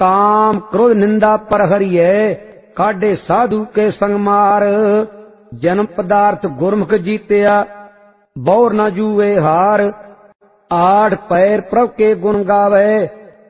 काम क्रोध निंदा पर हरिये काढ़े साधु के संग मार। जन्म पदार्थ गुरमुख जीत्या बौर न जूए हार। आठ पैर प्रभ के गुण गावे